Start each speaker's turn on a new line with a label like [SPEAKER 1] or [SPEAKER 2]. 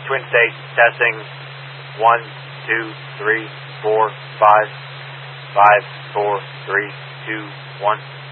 [SPEAKER 1] Twin State, testing. 1, 2, 3, 4, 5. 5, 4, 3, 2, 1.